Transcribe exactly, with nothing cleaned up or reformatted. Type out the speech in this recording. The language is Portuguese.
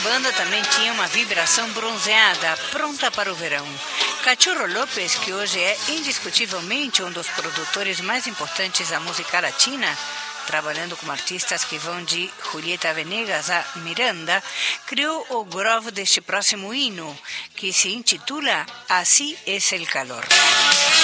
banda também tinha uma vibração bronzeada, pronta para o verão. Cachorro Lopes, que hoje é indiscutivelmente um dos produtores mais importantes da música latina, trabalhando com artistas que vão de Julieta Venegas a Miranda, criou o groove deste próximo hino, que se intitula Así es el calor.